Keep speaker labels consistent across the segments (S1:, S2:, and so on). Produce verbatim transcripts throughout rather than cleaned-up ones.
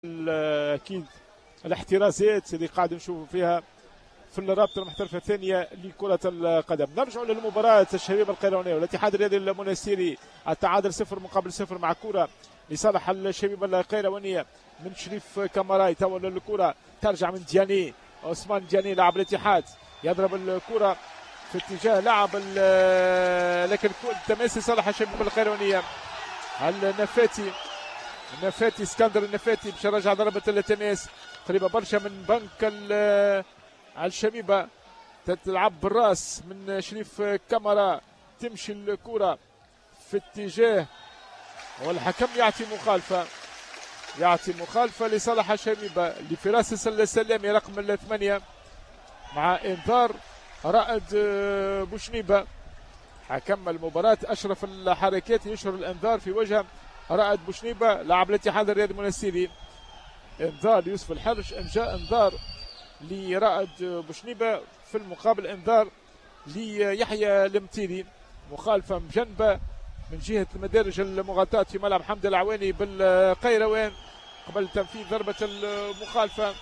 S1: اكيد الاحترازات اللي قاعد نشوفوا فيها في الرابطه المحترفه الثانيه لكره القدم. نرجع للمباراه الشبيبه القيروانيه والاتحاد الرياضي المنستيري، التعادل صفر مقابل صفر مع كره لصالح الشبيبه القيروانيه من شريف كاماراي. تولى الكره ترجع من دياني، عثمان دياني لاعب الاتحاد يضرب الكره في اتجاه لاعب لكن التماس لصالح الشبيبه القيروانيه. النفاتي النفاتي اسكندر النفاتي باش يرجع ضربه التماس قريبه برشا من بنك الشبيبه، تلعب بالراس من شريف كامارا، تمشي الكره في اتجاه والحكم يعطي مخالفه يعطي مخالفه لصالح الشبيبه لفراس السلامي رقم الثمانيه مع انذار رائد بوشنيبه. حكم المباراه اشرف الحركات يشهر الانذار في وجه رائد بوشنيبه لاعب الاتحاد الرياضي المنستيري. انذار يوسف الحرش، ان جاء انذار لرائد بوشنيبه في المقابل انذار ليحيى المتيري. مخالفه مجنبه من جهه المدارج المغطاه في ملعب حمد العواني بالقيروان قبل تنفيذ ضربه المخالفه.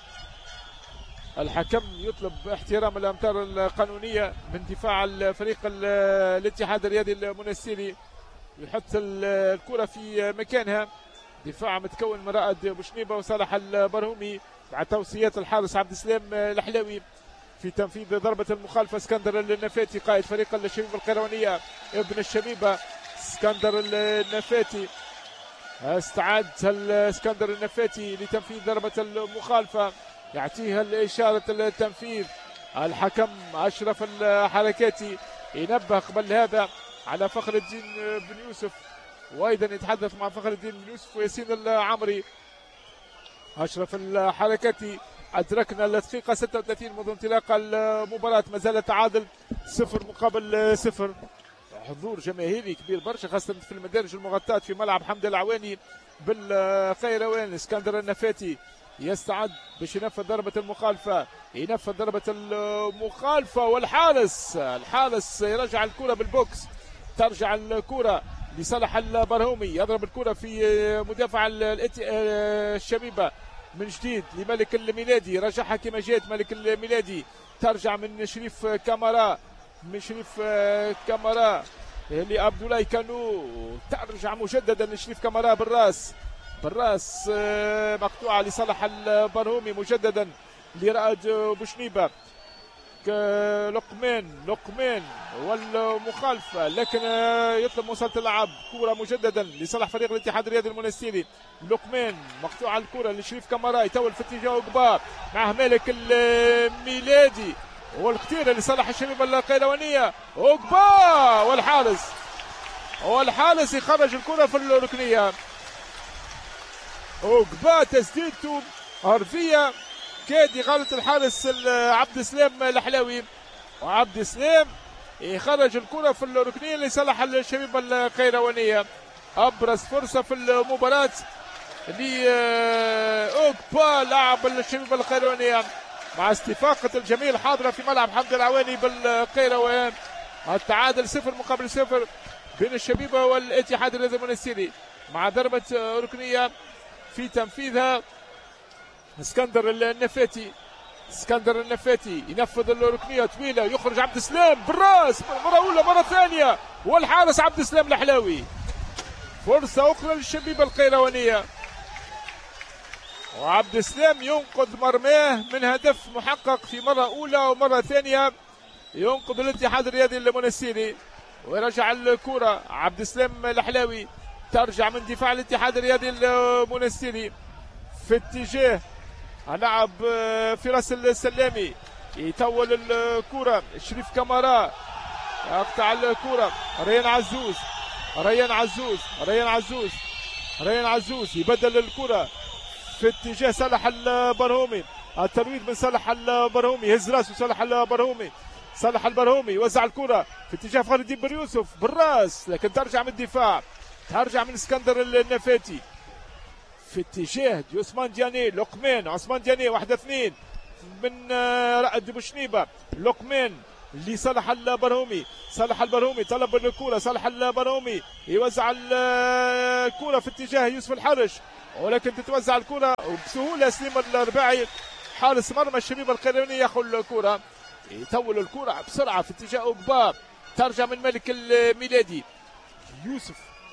S1: الحكم يطلب احترام الامتار القانونيه من دفاع الفريق الاتحاد الرياضي المنستيري، يحط الكره في مكانها. دفاع متكون من رائد بوشنيبه وصالح البرهومي مع توصيات الحارس عبد السلام الحلاوي في تنفيذ ضربه المخالفه. اسكندر النفاتي قائد فريق الشبيبه القيروانيه ابن الشبيبه، اسكندر النفاتي استعاد اسكندر النفاتي لتنفيذ ضربه المخالفه، يعطيها الاشاره التنفيذ. الحكم اشرف الحركاتي ينبه قبل هذا على فخر الدين بن يوسف، وايضا يتحدث مع فخر الدين بن يوسف وياسين العمري. اشرف الحركاتي ادركنا الدقيقه ستة وثلاثين منذ انطلاق المباراه، ما زال التعادل صفر مقابل صفر. حضور جماهيري كبير برشا خاصه في المدارج المغطاه في ملعب حمد العواني بالقيروان. اسكندر النفاتي يستعد باش ينفذ ضربه المخالفه، ينفذ ضربه المخالفه والحارس الحارس يرجع الكره بالبوكس، ترجع الكره لصالح البرهومي، يضرب الكره في مدافع الشبيبه من جديد لملك الميلادي، رجعها كما جات ملك الميلادي، ترجع من شريف كامارا من شريف كامارا لعبد الله كانو، ترجع مجددا لشريف كامارا بالراس بالراس مقطوعه لصالح البرهومي، مجددا لرائد بوشنيبه. لقمان لقمان والمخالفه لكن يطلب مواصله اللعب، كره مجددا لصالح فريق الاتحاد الرياضي المنستيري. لقمان مقطوعه الكره لشريف كامارا، يتول في اتجاه اوكبا مع مالك الميلادي والقتيله لصالح الشبيبه القيروانيه. اوكبا والحارس والحارس يخرج الكره في الركنيه. اوكبا تسديدته ارضيه كاد يغلط الحارس عبد السلام الحلاوي، وعبد السلام يخرج الكره في الركنيه لصالح الشبيبه القيروانيه. ابرز فرصه في المباراه لاوكبا لاعب الشبيبه القيروانيه مع استفاقه الجميع الحاضره في ملعب حمد العواني بالقيروان. التعادل صفر مقابل صفر بين الشبيبه والاتحاد الرياضي المنستيري مع ضربه ركنيه في تنفيذها اسكندر النفاتي. اسكندر النفاتي ينفذ الركنيه طويله، يخرج عبد السلام بالراس مره اولى مره ثانيه والحارس عبد السلام الحلاوي. فرصه اخرى للشبيبه القيروانيه، وعبد السلام ينقذ مرماه من هدف محقق في مره اولى ومره ثانيه، ينقذ الاتحاد الرياضي المنستيري ويرجع الكره. عبد السلام الحلاوي ترجع من دفاع الاتحاد الرياضي المنستيري في اتجاه لعب فراس السلامي، يتول الكرة شريف كامارا يقطع الكرة. ريان عزوز ريان عزوز ريان عزوز ريان عزوز يبدل الكرة في اتجاه صالح البرهومي، الترويض من صالح البرهومي، يهز راسه صالح البرهومي، صالح البرهومي يوزع الكرة في اتجاه فخر الدين بن يوسف بالراس لكن ترجع من الدفاع، ترجع من اسكندر النفاتي في اتجاه عثمان دياني. لقمان عثمان دياني واحدة اثنين من رائد بوشنيبه. لقمان لصالح البرهومي، صالح البرهومي طلب الكرة، صالح البرهومي يوزع الكرة في اتجاه يوسف الحرش. ولكن تتوزع الكرة وبسهولة. سليم الرباعي حارس مرمى الشبيبة القيرواني ياخذ الكرة، يطول الكرة بسرعة في اتجاه أوكبا، ترجع من ملك الميلادي. يوسف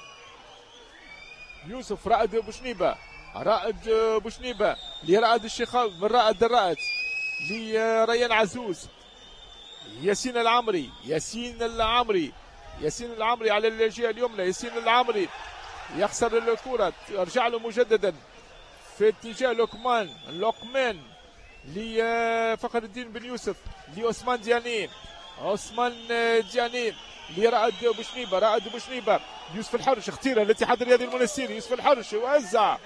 S1: يوسف رائد بوشنيبة، رائد بوشنيبة لرائد الشيخاوي، من رائد الرائد لريان عزوز. ياسين العمري ياسين العمري ياسين العمري على الجهة اليمنى. ياسين العمري يخسر الكرة، يرجع له مجددا في اتجاه لوكمان لوكمان لفخر الدين بن يوسف لعثمان دياني. عثمان دياني لرائد بوشنيبة، رائد بوشنيبة. يوسف الحرش اختيره الاتحاد الرياضي المنستيري. يوسف الحرش يوزع،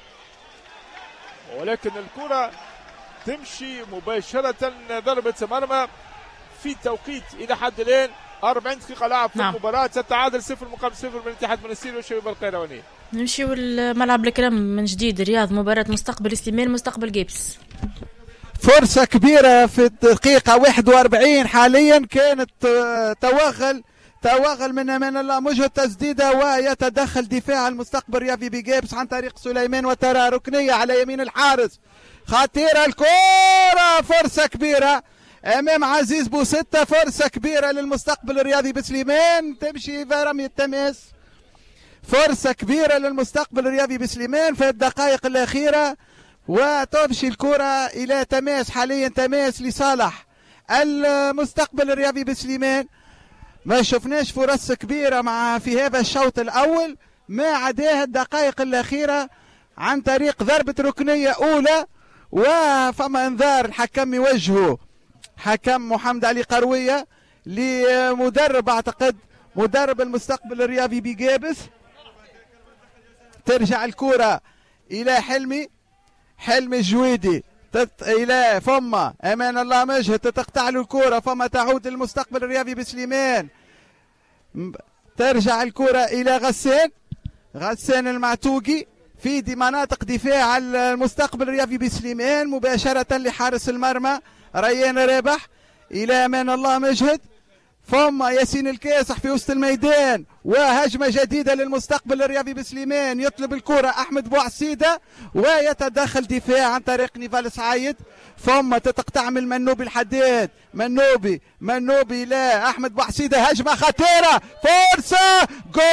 S1: ولكن الكرة تمشي مباشرة ضربة مرمى في توقيت إلى حد الآن أربعين دقيقة لعب في نعم. المباراة تتعادل صفر مقابل صفر بين الاتحاد المنستيري والشبيبة القيرواني.
S2: نمشيو الملعب الكرام من جديد. رياض مباراة مستقبل سليمان مستقبل جيبس.
S3: فرصة كبيرة في الدقيقة واحد وأربعين حاليا، كانت توغل توغل من أمان الله مجهد تسديدة، ويتدخل دفاع المستقبل الرياضي بجيبس عن طريق سليمان، وترى ركنية على يمين الحارس خطيرة الكرة. فرصة كبيرة أمام عزيز بوستة، فرصة كبيرة للمستقبل الرياضي بسليمان، تمشي في رمي التماس. فرصة كبيرة للمستقبل الرياضي بسليمان في الدقائق الأخيرة، وتمشي الكرة إلى تماس حاليا، تماس لصالح المستقبل الرياضي بسليمان. ما شفناش فرص كبيرة مع في هذا الشوط الأول، ما عداها الدقائق الأخيرة عن طريق ضربة ركنية أولى، وفما انذار الحكم يوجهه حكم محمد علي قروية لمدرب أعتقد مدرب المستقبل الرياضي بجابس. ترجع الكرة إلى حلمي حلمي الجويدي تت... إلى فما أمان الله مجهد تقطع له الكرة، فما تعود المستقبل الرياضي بسليمان. ترجع الكرة إلى غسان غسان المعتوقي في دي مناطق دفاع المستقبل الرياضي بسليمان، مباشرة لحارس المرمى ريان رابح إلى أمان الله مجهد. فما ياسين الكاسح في وسط الميدان، وهجمة جديدة للمستقبل الرياضي بسليمان. يطلب الكرة أحمد بوعسيدة، ويتدخل دفاع عن طريق نيفال سعيد. ثم تتقطع من منوبي الحداد، منوبي منوبي لا أحمد بوعسيدة، هجمة خطيرة، فرصة جول.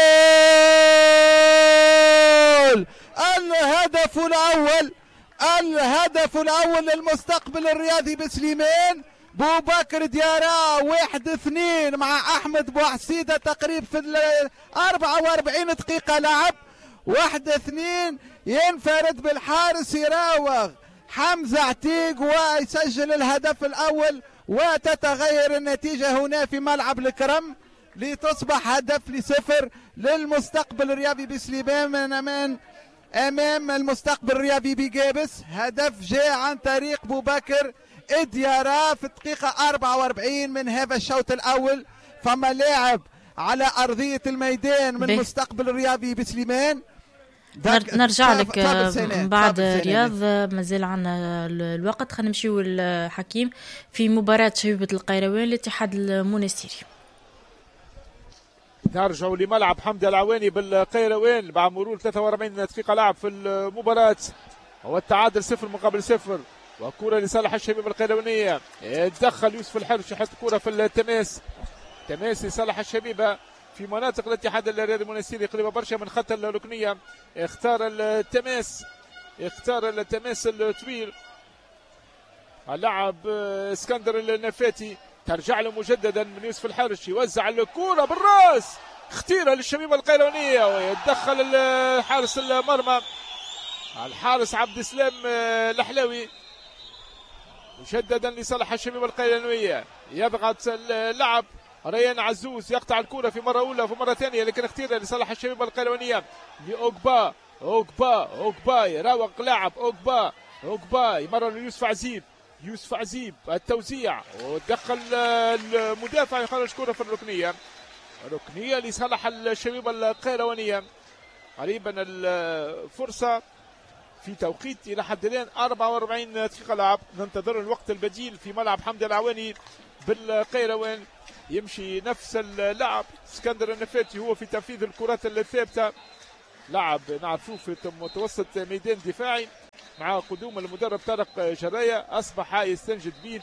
S3: الهدف الأول الهدف الأول للمستقبل الرياضي بسليمان. بوبكر ديارا واحد اثنين مع احمد بوعسيدة تقريبا في أربعة وأربعين دقيقة لعب. واحد اثنين ينفرد بالحارس يراوغ حمزة عتيق ويسجل الهدف الاول، وتتغير النتيجة هنا في ملعب الكرم لتصبح هدف لصفر للمستقبل الرياضي بسليمان من امان امام المستقبل الرياضي بجابس. هدف جاء عن طريق بوبكر ديارا في الدقيقة أربعة وأربعين من هذا الشوط الأول. فما لاعب على أرضية الميدان من المستقبل الرياضي بسليمان.
S2: نرجع لك بعد رياض، مازال عنا الوقت. خلينا نمشيو الحكيم في مباراة شبيبة القيروان الاتحاد المنستيري.
S1: نرجعوا لملعب حمدي العواني بالقيروان بعد مرور ثلاثة وأربعين دقيقة لعب في المباراة، والتعادل صفر مقابل صفر، وكرة لصالح الشبيبة القيروانية. يتدخل يوسف الحرش يحط كرة في التماس، تماس لصالح الشبيبة في مناطق الاتحاد الرياضي المنستيري قريبة برشا من خط الركنية. اختار التماس اختار التماس الطويل اللاعب اسكندر النفاتي. ترجع له مجددا من يوسف الحرش، يوزع الكرة بالراس اختيرة للشبيبة القيروانية، ويتدخل حارس المرمى الحارس عبد السلام الحلاوي مجددا لصالح الشبيبة القيروانية. يضغط اللعب ريان عزوز، يقطع الكرة في مرة أولى وفي مرة ثانية، لكن اختيار لصالح الشبيبة القيروانية لأوكبا. أوكبا أوكبا يراوغ لاعب أوكبا أوكبا يمرر ليوسف عزيب يوسف عزيب التوزيع، ودخل المدافع يخرج كرة في الركنية، ركنية لصالح الشبيبة القيروانية. قريبا الفرصة في توقيت إلى حد الآن أربعة وأربعين دقيقة لعب. ننتظر الوقت البديل في ملعب حمدي العواني بالقيروان. يمشي نفس اللعب اسكندر النفاتي هو في تنفيذ الكرات الثابتة، لاعب نعرفوه في متوسط ميدان دفاعي، مع قدوم المدرب طارق جراية أصبح يستنجد به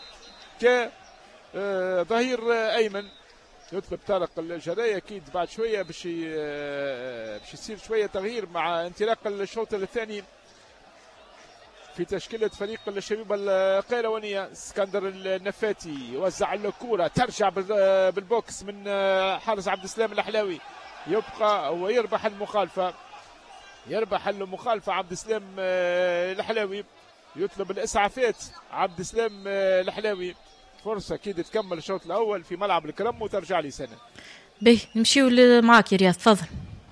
S1: كظهير أيمن. يطلب طارق الجراية أكيد بعد شوية باش باش يصير شوية تغيير مع انطلاق الشوط الثاني في تشكيلة فريق الشبيبة القيروانية. اسكندر النفاتي يوزع الكرة ترجع بالبوكس من حارس عبد السلام الحلاوي، يبقى ويربح المخالفة، يربح المخالفة عبد السلام الحلاوي. يطلب الإسعافات عبد السلام الحلاوي. فرصة أكيد تكمل الشوط الأول في ملعب الكرم وترجع لي سنة.
S2: به نمشيو معك يا رياض، تفضل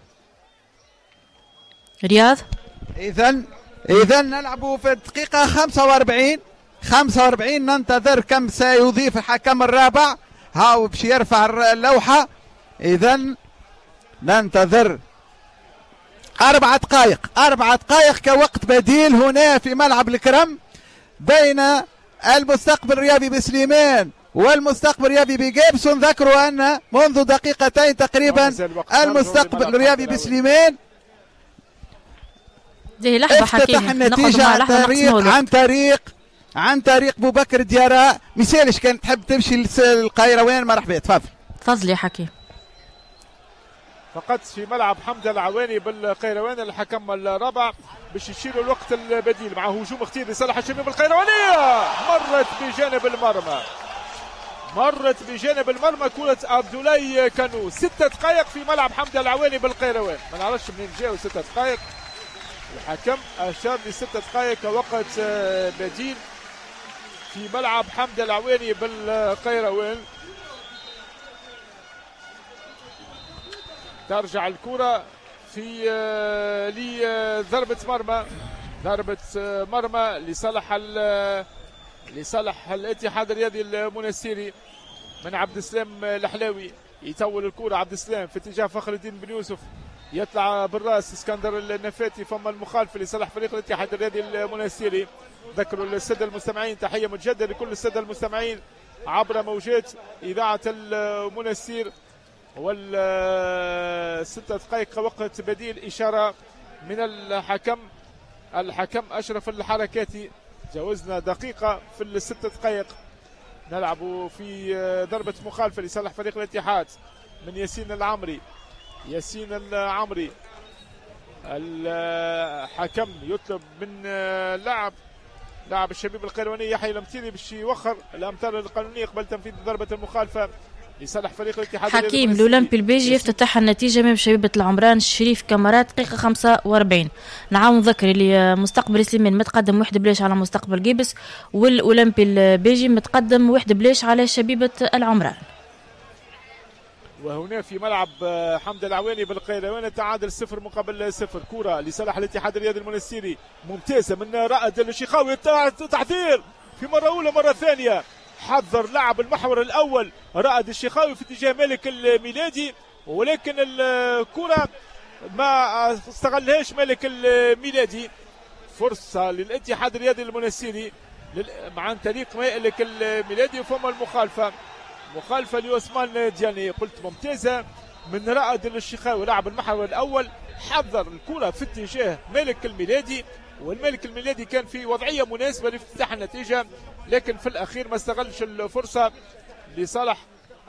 S2: رياض.
S3: إذا إذا نلعب في الدقيقة خمسة وأربعين خمسة وأربعين ننتظر كم سيضيف الحكم الرابع. هاو باش يرفع اللوحة. إذا ننتظر أربع دقائق أربع دقائق كوقت بديل هنا في ملعب الكرم بين المستقبل الرياضي بسليمان والمستقبل الرياضي بجيبس. ذكروا أن منذ دقيقتين تقريبا المستقبل الرياضي بسليمان
S2: دي لحظة
S3: افتتح النتيجة عن طريق عن طريق عن طريق بو بكر ديارة. مثالش كان تحب تمشي للقيروان مرحبا، تفضل
S2: تفضل يا حكيم.
S1: فقط في ملعب حمد العواني بالقيروان الحكم الرابع باش يشيلوا الوقت البديل مع هجوم اختياري لصالح الشبيبة القيروانية. مرت بجانب المرمى مرت بجانب المرمى كرة عبد الله كانو. ستة دقائق في ملعب حمد العواني بالقيروان، ما نعرفش منين جاوا ستة دقائق. الحكم أشار لستة دقائق وقت بديل في ملعب حمد العواني بالقيروان. ترجع الكرة في لضربة مرمى ضربة مرمى لصالح لصالح الاتحاد الرياضي المنستيري من عبد السلام الحلاوي. يطول الكرة عبد السلام في اتجاه فخر الدين بن يوسف، يطلع بالراس اسكندر النفاتي. فما المخالفة لصالح فريق الاتحاد الرياضي المنستيري. ذكروا السادة المستمعين، تحية متجددة لكل السادة المستمعين عبر موجات إذاعة المنستير. والستة دقائق وقت بديل. إشارة من الحكم الحكم أشرف الحركاتي. جاوزنا دقيقة في الست دقائق. نلعب في ضربة مخالفة لصالح فريق الاتحاد من ياسين العمري. ياسين العمري الحكم يطلب من لاعب لاعب الشبيب القيرواني يحيى المتيري باش يوخر الأمتار القانونية قبل تنفيذ ضربة المخالفة لصالح فريق الاتحاد.
S2: حكيم الأولمبي البيجي يفتتح النتيجة من شبيبة العمران الشريف كاميرات دقيقة خمسة وأربعين. نعاود نذكر اللي مستقبل سليمان متقدم واحد بلاش على مستقبل جيبس، والأولمبي البيجي متقدم واحد بلاش على شبيبة العمران.
S1: وهنا في ملعب حمد العواني بالقيروان تعادل صفر مقابل صفر. كرة لصالح الاتحاد الرياضي المنستيري ممتازة من رائد الشيخاوي. تحذير في مرة أولى مرة ثانية. حذر لاعب المحور الأول رائد الشيخاوي في اتجاه مالك الميلادي، ولكن الكرة ما استغلهاش مالك الميلادي. فرصة للاتحاد الرياضي المنستيري عن طريق مالك الميلادي. وفما المخالفة مخالفة لعثمان دياني قلت ممتازة من رائد الشيخاوي لاعب المحور الأول. حذر الكرة في اتجاه مالك الميلادي، والمالك الميلادي كان في وضعية مناسبة لافتتاح النتيجة، لكن في الأخير ما استغلش الفرصة لصالح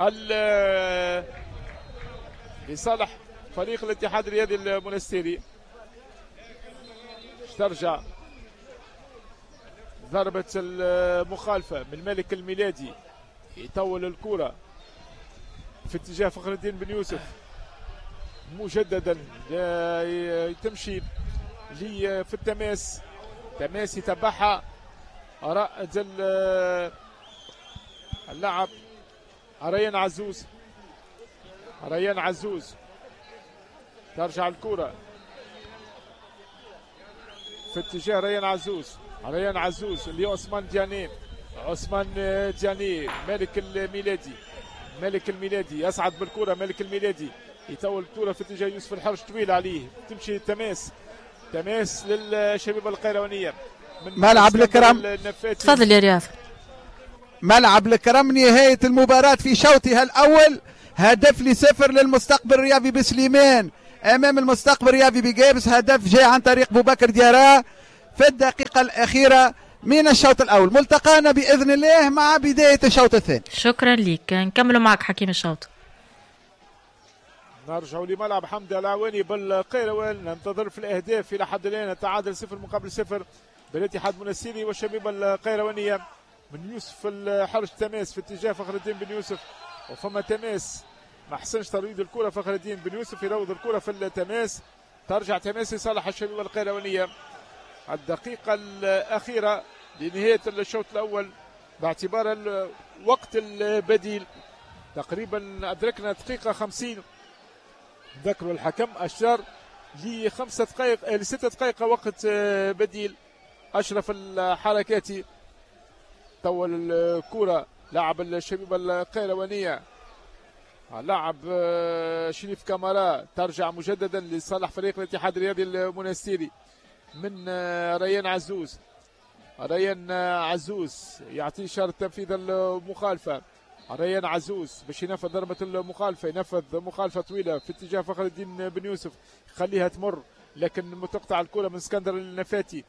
S1: لصالح فريق الاتحاد الرياضي المنستيري. ترجع ضربة المخالفة من مالك الميلادي. يطول الكرة في اتجاه فخر الدين بن يوسف مجددا تمشي لي في التماس. تماس يتبعها رائد اللاعب ريان عزوز. ريان عزوز ترجع الكرة في اتجاه ريان عزوز. ريان عزوز اللي عثمان دياني. عثمان دياني مالك الميلادي. مالك الميلادي يصعد بالكرة. مالك الميلادي يطول الكرة في اتجاه يوسف الحرج طويل عليه. تمشي تماس تماس للشبيبة القيروانية من
S3: ملعب الكرم.
S2: تفضل يا رياض.
S3: ملعب الكرم نهاية المباراة في شوطها الأول هدف لصفر للمستقبل الرياضي بسليمان. امام المستقبل الرياضي بقابس. هدف جاي عن طريق بوبكر ديارا في الدقيقة الأخيرة من الشوط الأول. ملتقانا بإذن الله مع بداية الشوط الثاني.
S2: شكرا لك. نكملوا معك حكيم الشوط.
S1: نرجعوا لملعب حمدي العواني بالقيروان، ننتظر في الأهداف إلى حد الآن التعادل صفر مقابل صفر بالاتحاد المنسيري والشبيبة القيروانية. من يوسف الحرج تماس في اتجاه فخر الدين بن يوسف، وفما تماس ما حسنش ترويض الكرة. فخر الدين بن يوسف يروض الكرة في التماس، ترجع تماس لصالح الشبيبة القيروانية. الدقيقة الأخيرة لنهاية الشوط الأول باعتبار الوقت البديل، تقريبا أدركنا دقيقة خمسين. ذكروا الحكم أشار لخمسة دقائق لستة دقائق وقت بديل. أشرف الحركاتي طول الكرة لاعب الشبيبة القيروانية، لاعب شريف كامارا، ترجع مجددا لصالح فريق الاتحاد الرياضي المنستيري من ريان عزوز. ريان عزوز يعطي إشارة تنفيذ المخالفة. ريان عزوز باش ينفذ ضربة المخالفة، ينفذ مخالفة طويلة في اتجاه فخر الدين بن يوسف، يخليها تمر لكن تقطع الكرة من اسكندر النفاتي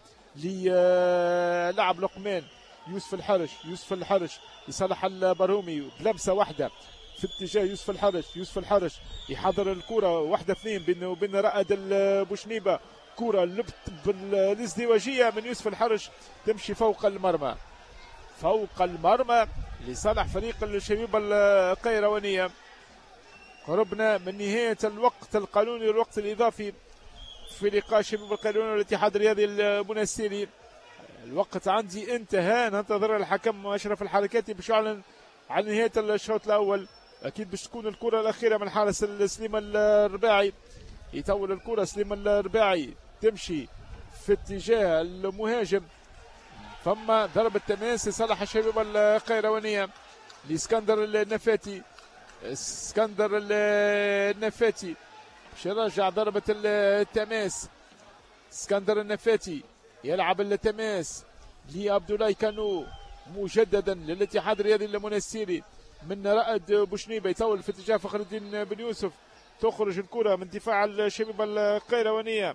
S1: للاعب لقمان يوسف الحرش. يوسف الحرش لصالح البرهومي بلمسة واحدة في اتجاه يوسف الحرش. يوسف الحرش يحضر الكرة واحدة اثنين بينه وبين رائد البوشنيبة، كرة لبت بالازدواجية من يوسف الحرش تمشي فوق المرمى، فوق المرمى لصالح فريق الشبيبة القيروانية. قربنا من نهاية الوقت القانوني والوقت الإضافي في لقاء الشبيبة القيروانية والاتحاد الرياضي المنستيري. الوقت عندي انتهى، ننتظر الحكم أشرف الحركاتي باش يعلن عن نهاية الشوط الأول. أكيد باش تكون الكرة الأخيرة من حارس سليم الرباعي، يطول الكرة سليم الرباعي تمشي في اتجاه المهاجم. ثم ضربة تماس لصالح الشبيبة القيروانية لاسكندر النفاتي. اسكندر النفاتي باش يرجع ضربة التماس. اسكندر النفاتي يلعب التماس لعبد الله كانو مجددا للاتحاد الرياضي المنستيري من رائد بوشنيبة، يطول في اتجاه فخر الدين بن يوسف، تخرج الكرة من دفاع الشبيبة القيروانية،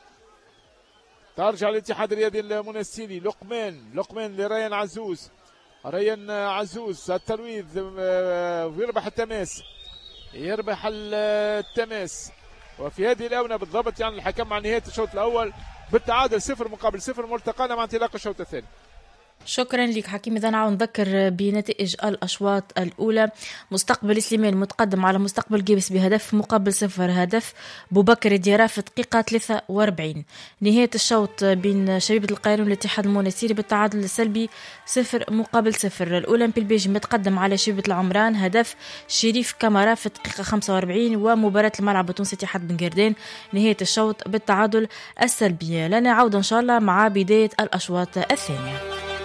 S1: ترجع للاتحاد الرياضي المنستيري. لقمان لقمان لريان عزوز. ريان عزوز الترويض ويربح التماس، يربح التماس. وفي هذه الآونة بالضبط يعني الحكم مع نهاية الشوط الأول بالتعادل صفر مقابل صفر، ملتقانا مع انطلاق الشوط الثاني.
S2: شكرا لك حكيم. إذا نعاود نذكر بنتائج الأشواط الأولى: مستقبل سليمان متقدم على مستقبل جيبس بهدف مقابل صفر، هدف بوبكر ديارا في دقيقة ثلاثة وأربعين. نهاية الشوط بين شبيبة القيروان والاتحاد المنستيري بالتعادل السلبي صفر مقابل صفر. الأولمبي البيجي متقدم على شبيبة العمران، هدف شريف كامارا في دقيقة خمسة وأربعين. ومباراة الملعب التونسي اتحاد بن قردان نهاية الشوط بالتعادل السلبي. لنا عودة إن شاء الله مع بداية الأشواط الثانية.